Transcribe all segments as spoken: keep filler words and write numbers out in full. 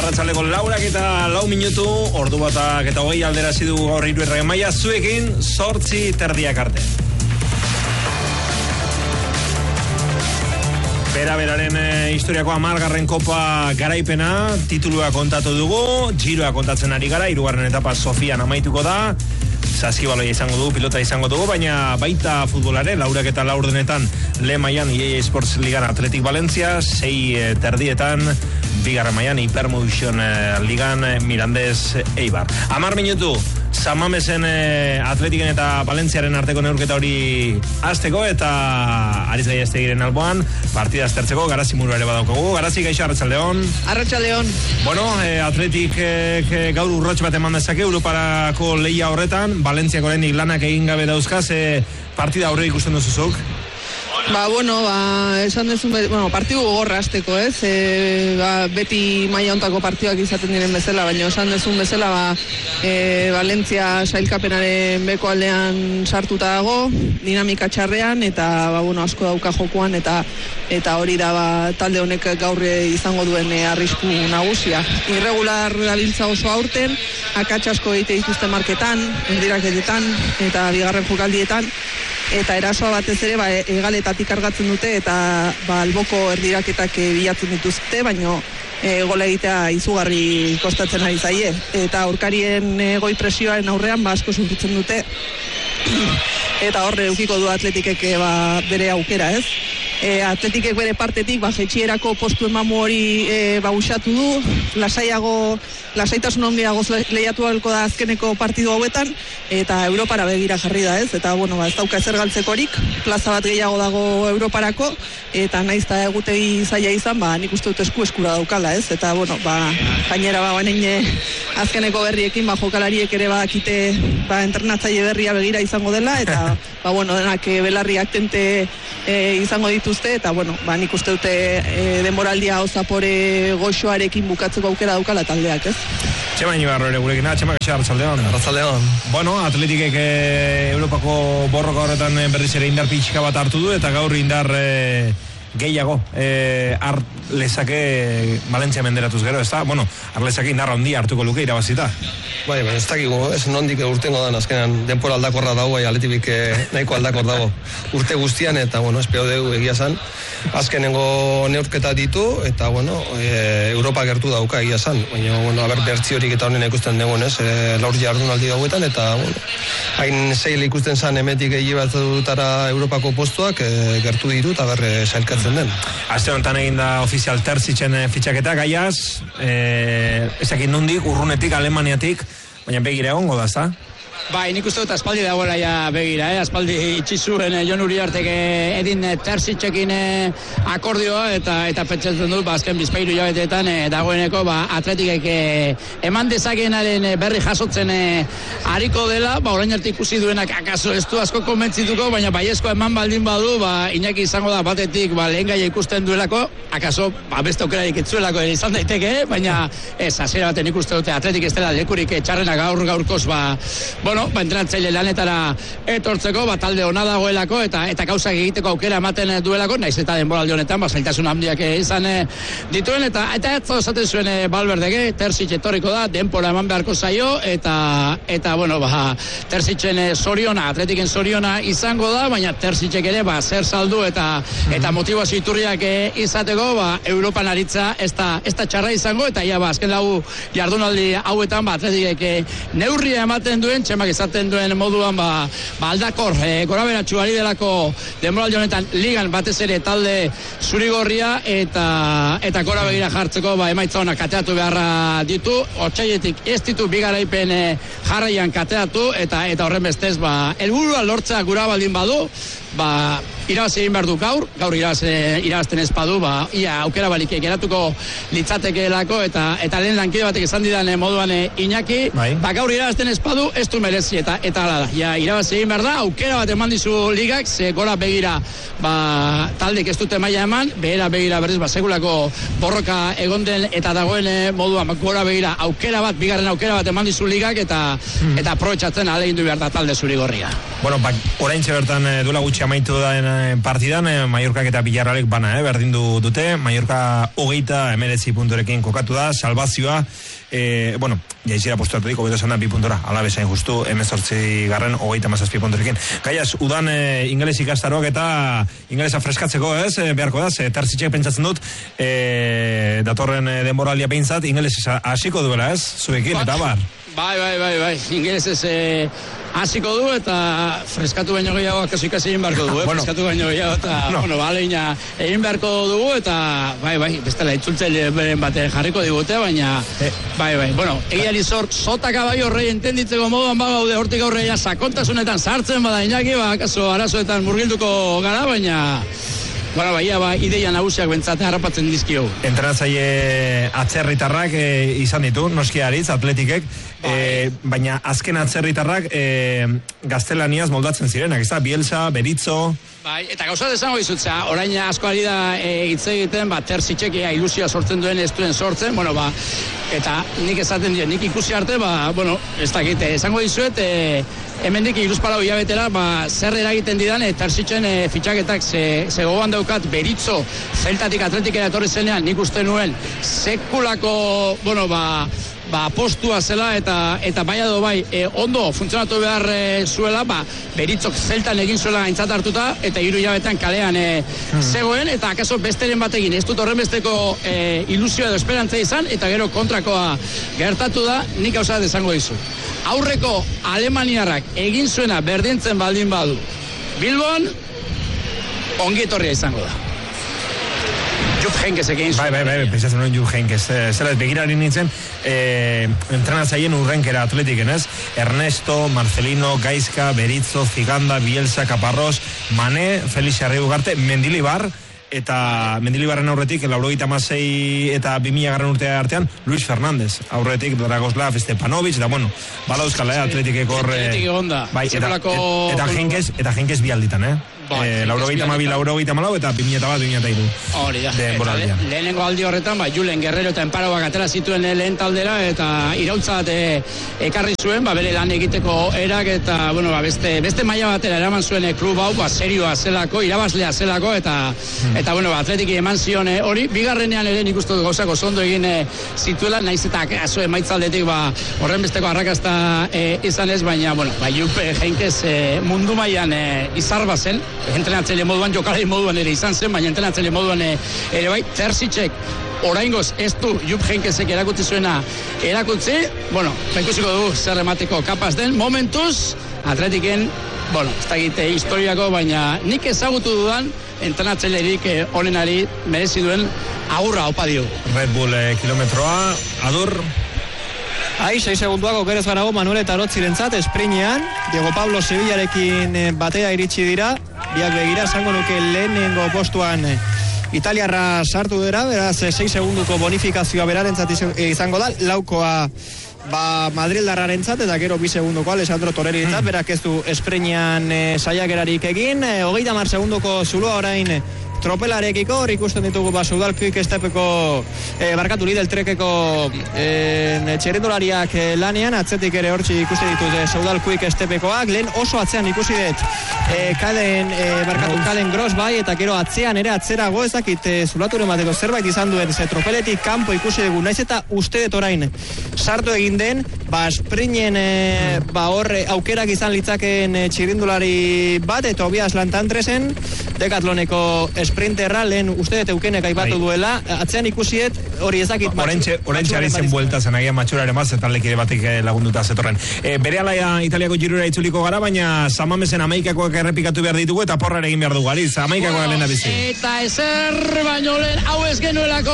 Arratsaldeko laurak eta lau minutu, ordu batak eta hogei aldera zidu gaur hiru errege maila, zuekin zortzi terdiak arte. Bera beraren e, historiako amargarren kopa garaipena, titulua kontatu dugu, giroa kontatzen ari gara, hirugarren etapa Sofian amaituko da, saskibaloia izango dugu, pilota izango dugu, baina baita futbolare, laurak eta laurdenetan lehen mailan E A Sports Ligan Athletic Valencia, sei e, terdietan, bigarren mailan Hypermotion e, Ligan e, Mirandés Eibar. Amar minutu, San Mamesen e, Atletiken eta Valentziaren arteko neurketa hori azteko eta Aritz Gaiaztegiren alboan, partida aztertzeko, Garazi muru ere badaukagu. Garazi, gaixo, Arratsaldeon. Arratsaldeon. Bueno, e, Atletik e, gaur urrats bat eman dezake Europarako leia horretan, Valentziako lehenik lanak egin gabe dauzkaz, e, partida aurre ikusten duzuzuk? Ba, bueno, ba, esan dezun, bueno, partidu gogorra azteko, ez? E, ba, beti maila ontako partiduak izaten diren bezala, baina esan dezun bezala, ba, e, Valentzia sailkapenaren beko aldean sartuta dago, dinamika txarrean, eta, ba, bueno, asko dauka jokuan, eta eta hori da, ba, talde honek gaur izango duen e, arrisku nagusia. Irregular dabiltza oso aurten, akats asko egite dituzte marketan, endiraketetan, eta bigarren jokaldietan, eta erasoa batez ere ba, egaletatik argatzen dute eta ba, alboko erdiraketak bilatzen dituzte, baino e, gola egitea izugarri kostatzen ari zaie. Eta aurkarien e, goi presioaren aurrean ba, asko sufritzen dute eta horre eukiko du Atletikek e, ba, bere aukera, ez? E, Atletikek bere partetik ba, jetxierako postu emamu hori e, ba, usatu du, lasaiago, lasaitasun handiago lehiatu ahalko da azkeneko partidu hauetan, eta Europara begira jarri da, ez? Eta, bueno, ba, ez dauka ezer galtzekorik, plaza bat gehiago dago Europarako, eta naiz eta egutegi zaila izan, ba, nik uste dut esku eskura daukala, ez? Eta, bueno, ba, gainera, ba, banein azkeneko berriekin, ba, jokalariek ere badakite, ba, entrenatzaile berria begira izango dela, eta, ba, bueno, denak belarriak tente e, izango dituzte, eta, bueno, ba, nik uste dute e, denboraldia Zapore goxoarekin bukatzeko aukera daukala taldeak, ez? Txema Inibarro ere gurekin, Txema gaixo, Arratsaldeon. Arratsaldeon. Bueno, Atletikek e, Europako borroka horretan berriz ere indar pixka bat hartu du, eta gaur indar e, gehiago e, har lezake Valentzia menderatuz gero, ez da? Bueno, har lezake indarra handia hartuko luke irabazita. Bai, baina ez dakigu, ez nondik urtengo dan, azkenan denpora aldakorra dago, bai, Atletik nahiko aldakor dago urte guztian, eta, bueno, espero dugu egia zan, azkenengo neurketa ditu, eta, bueno, e, Europa gertu dauka egia zan, baina, bueno, haber bertzi horik eta honen ikusten dugu, ez, e, laur jardunaldi dauetan, eta, bueno, hain zeil ikusten zan emetik egi bat dutara Europako postuak, e, gertu ditu, eta berre sailkatzen den. Aste honetan egin da ofizial Terzitzen fitxaketa, gaiaz, e, ezakit nondik, urrunetik, Alemaniatik, baina begira egongo da, za? Bai, nik uste dut aspaldi dagoela ja begira, eh? Aspaldi itxizuen eh, Jon Uriartek eh, edin eh, Terzitzekin eh, akordioa eta eta pentsatzen dut, ba, azken bizpairu jabeteetan eh, dagoeneko ba, Atletikek eh, eman dezakenaren eh, berri jasotzen eh, ariko dela, ba, orain arte ikusi duenak akaso ez du asko konbentzituko, baina baiezko eman baldin badu, ba, Iñaki izango da batetik, ba, lehen gaia ikusten duelako, akaso, ba, beste aukerarik etzuelako izan daiteke, baina ez, hasiera baten ikuste dute Atletik ez dela lekurik eh, txarrena gaur gaurkoz, ba, bueno, ba, entrenatzaile lanetara etortzeko, ba, talde ona dagoelako, eta eta gauzak egiteko aukera ematen duelako, naiz eta denboraldi honetan, ba, zailtasun handiak izan e, dituen, eta eta ez esaten zuen e, Valverdeke, Terzic etorriko da, denpora eman beharko zaio, eta, eta bueno, ba, Terzicen e, soriona, Atletiken soriona izango da, baina Terzicek ere, ba, zer saldu, eta eta motivazio iturriak e, izateko, ba, Europan aritza ez da, ez da txarra izango, eta ia, ba, azken lau jardunaldi hauetan, ba, Atletikek e, neurria ematen duen, txemak izaten duen moduan, ba, ba aldakor, e, goraberatxu ari delako denboraldi honetan ligan batez ere talde zurigorria, eta eta gora begira jartzeko, ba, emaitza honak kateatu beharra ditu, otsailetik ez ditu bigaraipen e, jarraian kateatu, eta eta horren bestez, ba, helburua lortzea gura baldin badu, ba, irabazi egin behar du gaur, gaur irabaz, irabazten ez badu, ba, ia aukera balik geratuko litzatekeelako, eta eta lehen lankide batek esan didan moduan e, Iñaki, bai. Ba, gaur irabazten ez badu, ez du merezi, eta eta hala da, ja, irabazi egin behar da, aukera bat eman dizu ligak, ze gora begira, ba, taldek ez dute maila eman, behera begira berriz, ba, segulako borroka egonden eta dagoen moduan, ba, gora begira, aukera bat, bigarren aukera bat eman dizu ligak, eta mm. eta aprobetxatzen ahalegindu behar da talde zurigorria. Bueno, ba, oraintxe bertan duela gutxi Hortxe amaitu da partidan, Mallorcak eta Villarrealek bana, eh, berdindu dute. Mallorca hogeita emeretzi punturekin kokatu da, salvazioa, eh, bueno, jaizira postuatetik, hogeita esan da bi puntora, alabezain justu, emezortzi garren, hogeita mazazpi punturekin. Gaiaz, udan eh, ingeles ikastaroak eta ingelesa freskatzeko, ez, eh, beharko da, ze terzitzek pentsatzen dut, eh, datorren eh, denboraldia behintzat, ingeles hasiko duela, ez, zuekin, eta bar. Bai, bai, bai, bai, ingelesez eh, hasiko du eta freskatu baino gehiago akaso ikasi egin beharko dugu, eh? Bueno. Freskatu baino gehiago eta, no. bueno, baleina egin beharko dugu eta, bai, bai, bestela itzultzaile beren bate jarriko digute, baina, eh. bai, bai, bueno, egiari zor, sota kabai horrei entenditzeko moduan bagaude hortik aurreia sakontasunetan sartzen bada Iñaki, ba, akaso arazoetan murgilduko gara, baina... Bueno, baia, ba, ideia nagusiak bentsate harrapatzen dizkio. Entrenatzaile atzerritarrak e, izan ditu, noski aritz, atletikek, e, baina azken atzerritarrak e, gaztelaniaz moldatzen zirenak, ez da, Bielsa, Berizzo... Bai, eta gauza desango izutza, orain asko ari da hitz e, egiten, ba, terzitzekea ilusioa sortzen duen, ez duen sortzen, bueno, ba, eta nik esaten dio, nik ikusi arte, ba, bueno, ez dakit, esango dizuet, e, hemendik iruzpalau hilabetera, ba, zer eragiten didan, e, terzitzen e, fitxaketak, ze, ze gogoan daukat, Berizzo, zeltatik atletikera etorri zenean, nik uste nuen, sekulako, bueno, ba, ba, postua zela eta eta bai edo bai e, ondo funtzionatu behar e, zuela, ba, Beritzok zeltan egin zuela aintzat hartuta eta hiru hilabetean kalean e, hmm. zegoen, eta akaso besteren batekin ez dut horren besteko e, ilusio edo esperantza izan, eta gero kontrakoa gertatu da, nik hauza desango dizu. Aurreko alemaniarrak egin zuena berdintzen baldin badu Bilbon, ongi etorria izango da. Jupp Heynckes egin zuen. Bai, bai, bai, pensatzen nuen Jupp Heynckes. Zela, begirari nintzen, eh, entrenatzaien urrenkera atletiken, ez? Ernesto, Marcelino, Gaizka, Berizzo, Ziganda, Bielsa, Caparrós, Mané, Felix Arriugarte, Mendilibar, eta Mendilibarren aurretik, laurogeita hamasei eta bi mila garren urtea artean, Luis Fernández, aurretik Dragoslav Stepanovic, eta bueno, bala euskal, eh, atletikek horre... Atletik onda. Bai, eta, eta Heynckes, eta Heynckes bi alditan, eh? Eh, laurogeita hamabi, laurogeita hamalau eta bi mila bat, bi mila hiru. Hori da, eta le, lehenengo aldi horretan, ba, Julen Guerrero eta Enparoak atera zituen lehen taldera, eta irautza bat e, ekarri zuen, ba, bere lan egiteko erak, eta, bueno, ba, beste, beste maila batera eraman zuen e, klub hau, ba, serioa zelako, irabazlea zelako, eta, hmm. eta bueno, ba, atletiki eman zion e, hori, bigarrenean ere nik uste dut gauzako zondo egin e, zituela, naiz eta aso emaitzaldetik, ba, horren besteko arrakasta e, izan ez, baina, bueno, ba, Jupp Heynckes e, mundu mailan e, izarba zen, entrenatzaile moduan, jokalari moduan ere izan zen, baina entrenatzaile moduan ere bai, Terzitzek oraingoz ez du Jupp Heynckesek erakutsi zuena erakutsi, bueno, ikusiko dugu zer emateko kapaz den, momentuz, atletiken, bueno, ez da egite historiako, baina nik ezagutu dudan entrenatzailerik onenari merezi duen agurra opa dio. Red Bull eh, kilometroa, adur... Ai, sei segunduak okerez ganago Manuel eta Arotzirentzat, esprinean, Diego Pablo Sevillarekin batea iritsi dira, biak begira, zango nuke lehenengo postuan italiarra sartu dira, beraz, sei segunduko bonifikazioa berarentzat izango da, laukoa ba, Madrildarrarentzat, eta gero bi segunduko Alessandro Torrerirentzat, mm. berak ez du esprinean e, saiakerarik egin, e, hogeita hamar segunduko zuloa orain tropelarekiko, hor ikusten ditugu ba, Soudal Quick Stepeko e, barkatu Lidl Trekeko e, txerrindulariak e, lanean, atzetik ere hortzi ikusi ditut e, Soudal Quick Stepekoak, lehen oso atzean ikusi dut e, Kaden, e, barkatu Kaden Gross bai, eta gero atzean ere atzerago ezakit e, zulaturen bateko zerbait izan duen, ze tropeletik kanpo ikusi dugu, naiz eta uste dut orain sartu egin den, ba sprinen e, ba horre aukerak izan litzakeen e, txirrindulari bat, eta Tobias Lantandresen, Decathloneko sprinterra, lehen uste dut eukenek aipatu duela, atzean ikusiet, hori ezakit matxu... Orentxe ari zen buelta zen, agian matxurare maz, eta lekire batik lagunduta zetorren. E, bere alaia Italiako girura itzuliko gara, baina Samamesen amaikakoak errepikatu behar ditugu, eta porra egin behar dugu, ariz, amaikakoak wow, lehen da bizi. Eta ezer baino lehen, hau ez genuelako,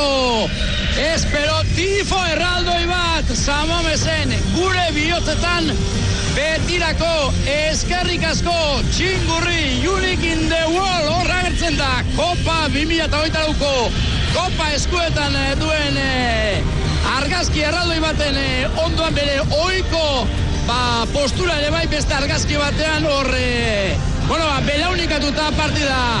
espero tifo erraldoi bat, Samamesen, gure bihotzetan, betirako, eskerrik asko, txingurri, unique in the world, horra gertzen da, Kopa bi mila hogeita lauko, Kopa eskuetan eh, duen eh, argazki erraldoi baten eh, ondoan bere oiko ba, postura ere bai beste argazki batean hor, eh, bueno, ba, belaunikatuta partida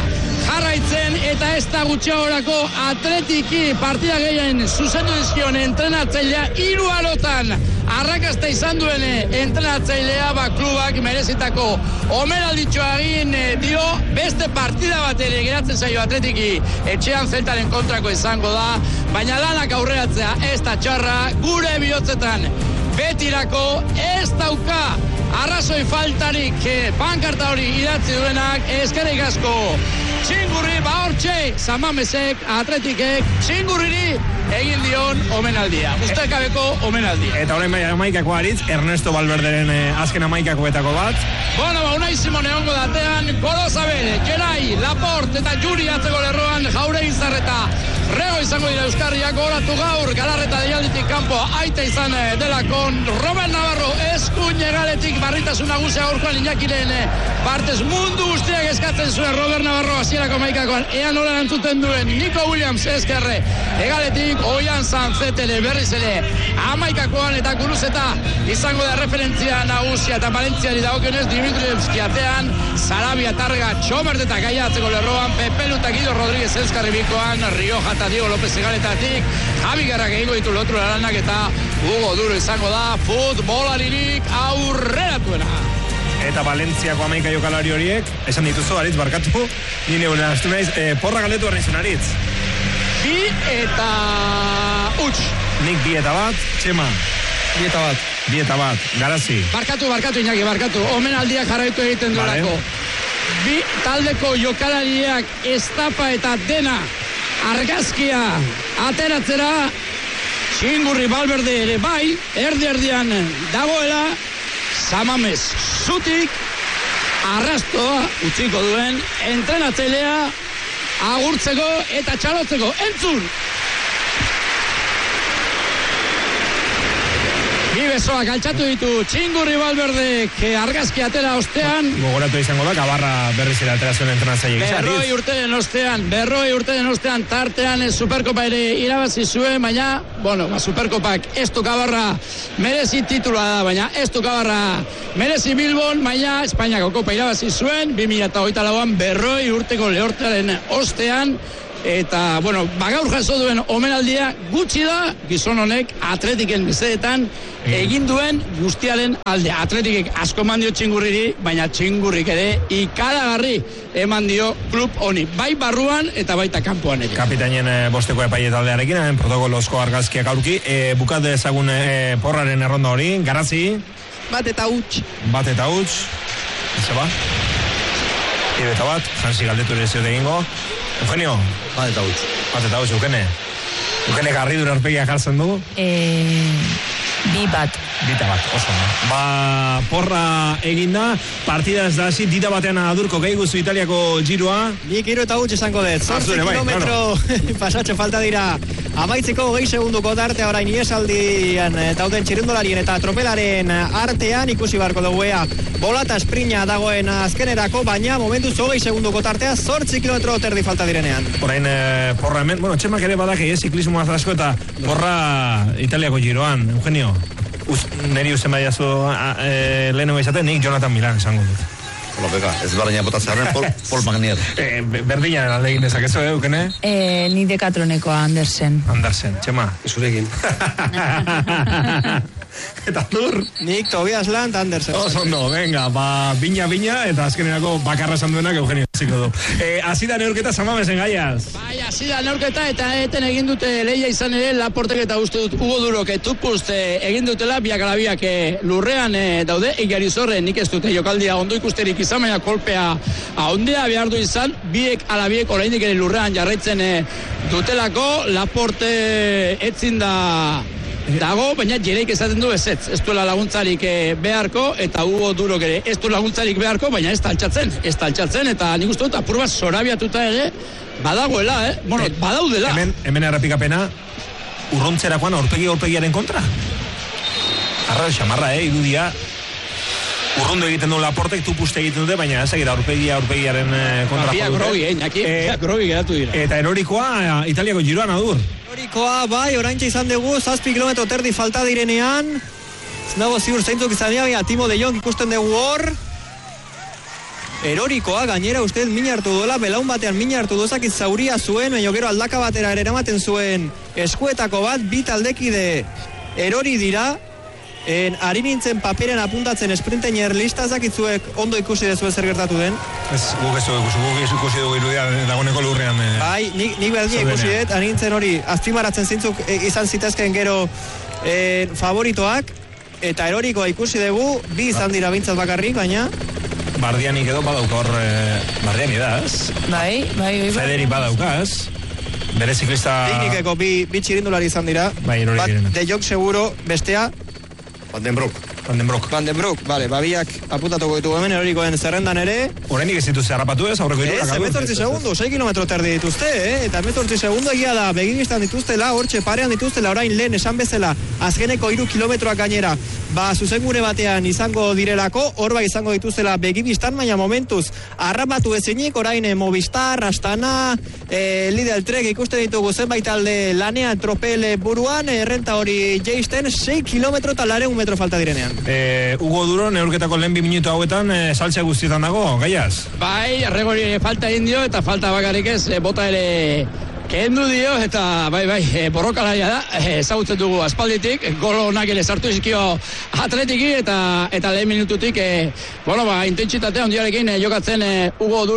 jarraitzen eta ez da gutxiagorako Atletiki partida gehien zuzendu dizkion entrenatzailea hiru alotan arrakasta izan duen entrenatzailea ba klubak merezitako omenalditxoa egin dio beste partida bat ere geratzen zaio Atletiki etxean Zeltaren kontrako izango da, baina lanak aurreratzea ez da txarra gure bihotzetan betirako ez dauka arrazoi faltarik pankarta hori idatzi duenak eskerrik asko Txingurri ba hortxe Samamesek Atletikek Txingurriri egin dion omenaldia ustekabeko omenaldia eta orain bai amaikako aritz Ernesto Valverderen eh, azken amaikakoetako bat bueno ba Unai Simone egongo datean Gorosabel, Gerai, Laport eta Juri atzeko lerroan Jauregin Zarreta Rego izango dira Euskarriak oratu gaur Galarreta deialditik kanpo aita izan delakon Robert Navarro eskuin egaletik barritasun nagusia aurkoan Iñakiren partez mundu guztiak eskatzen zuen Robert Navarro hasierako maikakoan ea nola entzuten duen Nico Williams eskerre egaletik Oian Sanzetele berriz ere amaikakoan eta Guruzeta izango da referentzia nagusia eta Valentziari dagokionez Dimitrievski atean Sarabia Targa Txomert eta Gaia atzeko lerroan Pepelu eta Guido Rodríguez Euskarribikoan Rioja eta Diego López egaletatik Javi Garrak egingo ditu lotru laranak eta Hugo Duro izango da futbolaririk aurreratuena eta Valentziako amaika jokalari horiek esan dituzu, Aritz, barkatu nire gure astu naiz, eh, porra galdetu horrein zuen, Aritz bi eta huts nik bi eta bat, Txema bi eta bat bi eta bat, Garazi barkatu, barkatu Iñaki, barkatu omenaldia jarraitu egiten duelako bi taldeko jokalariak estapa eta dena argazkia ateratzera Txingurri Valverde ere bai erdi erdian dagoela Samames zutik arrastoa utziko duen entrenatzailea agurtzeko eta txalotzeko entzun bi besoak altxatu ditu Txingurri Valverde argazki atera ostean gogoratu izango da Gabarra berriz ere atera zuen entrenatzaile gisa berroi urteren ostean berroi urteren ostean tartean Superkopa ere irabazi zuen baina bueno, ba, Superkopak ez du Gabarra merezi titula da baina ez du Gabarra merezi Bilbon baina Espainiako Kopa irabazi zuen bi mila hogeita lauan berroi urteko lehortaren ostean eta, bueno, bagaur jaso duen omenaldia gutxi da, gizon honek Atletiken mesedetan egin duen guztiaren alde. Atletikek asko eman dio Txingurriri, baina Txingurrik ere ikaragarri eman dio klub honi. Bai barruan eta baita kanpoan ere. Kapitainen e, bosteko epaile taldearekin, e, protokolozko argazkiak aurki. E, bukat dezagun e, porraren erronda hori, Garazi. Bat eta huts. Bat eta huts. Zeba? Ibe eta bat, Jansi galdetu ere ziote egingo. Eugenio? Bat eta huts. Bat eta huts, Eukene? Eukene garridur arpegia jartzen dugu? Eh, bi bat. Dita bat, oso, no? Ba, porra eginda, partida ez da hasi, dita batean adurko gehi guzu Italiako giroa. Nik hiru eta huts esango dut. Zortzi bai, kilometro claro. Pasatxo falta dira. Amaitzeko hogei segunduko tartea orain iesaldian dauden txirrindolarien eta tropelaren artean ikusi barko dugu ea bola eta esprina dagoen azkenerako, baina momentuz hogei segunduko tartea zortzi kilometro terdi falta direnean. Orain eh, porra hemen, bueno, Txemak ere badaki, eh, ziklismoa asko eta porra Italiako giroan, Eugenio. Uz, neri uzen badiazu e, lehenengo izaten, nik Jonathan Milan esango dut. Hola, beka, ez baraina botatzearen Pol, Pol Magnier. E, berdinaren alde egin dezakezu, eh, Eukene? Eh, ni Decatronekoa, Andersen. Andersen, Txema. Zurekin. Eta dur? Nik Tobias Land, Andersen. Oso ondo, venga, ba, bina-bina, eta azkenerako bakarra esan duenak Eugenio ziko du. E, azida neurketa Samamesen gaiaz. Bai, azida neurketa eta eten egin dute leia izan ere Laportek eta uste dut Hugo Durok etupust egin dutela biak alabiak lurrean e, daude, egari zorre nik ez dute jokaldia ondo ikusterik izan, baina kolpea ahondea behar du izan, biek alabiek oraindik ere lurrean jarraitzen e, dutelako, Laporte etzin da dago, baina Jereik esaten du ezetz, ez duela laguntzarik beharko, eta Hugo Durok ere ez du laguntzarik beharko, baina ez taltxatzen, ez taltxatzen, eta nik uste dut apur bat zorabiatuta ere, badagoela, eh? Bueno, badaudela. Hemen, hemen errepikapena, urrontzerakoan aurpegi aurpegiaren kontra. Arra, xamarra, eh, irudia. Urrundo egiten du Laportek, tupuste egiten dute, baina ez egira aurpegia aurpegiaren kontra. Biak grogi, eh, naki, biak grogi geratu dira. Eta erorikoa, Italiako giroan adur. Erorikoa, bai, oraintxe izan dugu, zazpi kilometro terdi falta direnean. Ez nago ziur zeintzuk izan dira, Timo de Jong ikusten dugu hor. erorikoa, gainera uste min hartu duela, belaun batean min hartu duzakit zauria zuen, baina gero aldaka batera ere eramaten zuen eskuetako bat, bi taldekide erori dira, en, ari nintzen paperen apuntatzen esprinten erlista zakitzuek ondo ikusi dezuen zer gertatu den. Ez, guk ez dugu ikusi, guk ikusi dugu irudia dagoneko lurrean. Eh, bai, nik, nik berdina ikusi dut, ari nintzen hori, azpimaratzen zintzuk e, izan zitezken gero e, favoritoak, eta erorikoa ikusi dugu, bi izan dira bintzat bakarrik, baina... Bardianik edo badauka hor, eh, Bardiani da, ez? Bai, bai, bai. Federi badauka, ez? Bere ziklista... Piknikeko bi, bi txirindulari izan dira. Bai, erori bat direna. De Jong seguro, bestea... Van den Broek. Van den Broek. Van den Broek, bale, babiak apuntatuko ditugu hemen erorikoen zerrendan ere. Horrenik ez dituzte harrapatu ez, aurreko Ez, iturak. emetortzi segundu, sei kilometro terdi dituzte, eh? Eta emetortzi segundu egia da, begiristan dituztela, hortxe parean dituztela, orain lehen esan bezala, azkeneko hiru kilometroak gainera, ba, zuzengune batean izango direlako, hor bai izango dituztela begibistan, baina momentuz, harrapatu ezinik, orain eh, Movistar, Astana, eh, Lidl Trek ikusten ditugu zenbait alde lanean tropel buruan, errenta hori jeisten, sei kilometro eta lareun metro falta direnean. Eh, Hugo Duro, neurketako lehen bi minutu hauetan, eh, saltze guztietan dago, gaiaz? Bai, arregori falta indio eta falta bakarik ez, e, bota ere kendu dio eta bai, bai, e, borrokalaria da, e, ezagutzen dugu aspalditik, golo onak ere sartu izkio atletiki eta eta lehen minututik, e, bueno, ba, intentsitate handiarekin e, jokatzen e, Hugo Duro